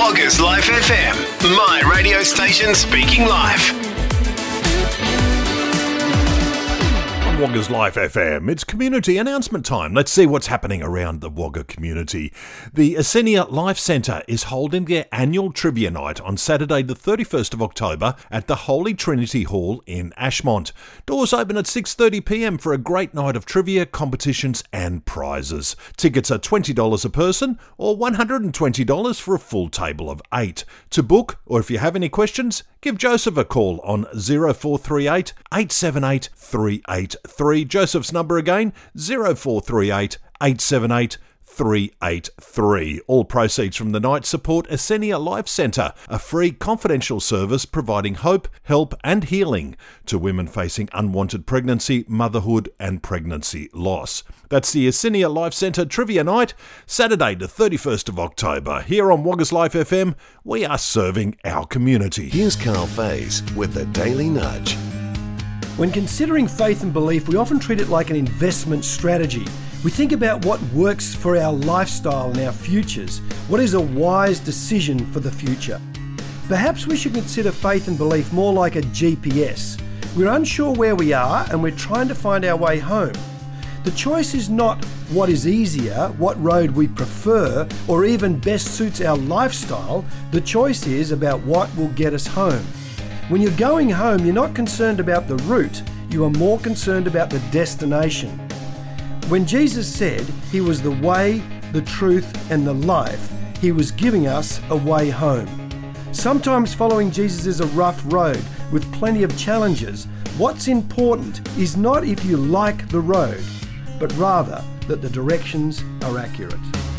Woggers Life FM, my radio station speaking life. Woggers Life FM. It's community announcement time. Let's see what's happening around the Wagga community. The Asenia Life Centre is holding their annual trivia night on Saturday the 31st of October at the Holy Trinity Hall in Ashmont. Doors open at 6:30pm for a great night of trivia, competitions and prizes. Tickets are $20 a person or $120 for a full table of 8. To book, or if you have any questions, give Joseph a call on 0438 878 383. Joseph's number again, 0438 878 383. All proceeds from the night support Asenia Life Centre, a free confidential service providing hope, help and healing to women facing unwanted pregnancy, motherhood and pregnancy loss. That's the Asenia Life Centre Trivia Night, Saturday the 31st of October. Here on Woggers Life FM, we are serving our community. Here's Carl Faze with the Daily Nudge. When considering faith and belief, we often treat it like an investment strategy. We think about what works for our lifestyle and our futures. What is a wise decision for the future? Perhaps we should consider faith and belief more like a GPS. We're unsure where we are and we're trying to find our way home. The choice is not what is easier, what road we prefer, or even best suits our lifestyle. The choice is about what will get us home. When you're going home, you're not concerned about the route, you are more concerned about the destination. When Jesus said he was the way, the truth, and the life, he was giving us a way home. Sometimes following Jesus is a rough road with plenty of challenges. What's important is not if you like the road, but rather that the directions are accurate.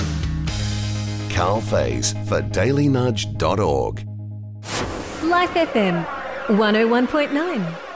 Carl Faze for dailynudge.org. Life FM 101.9.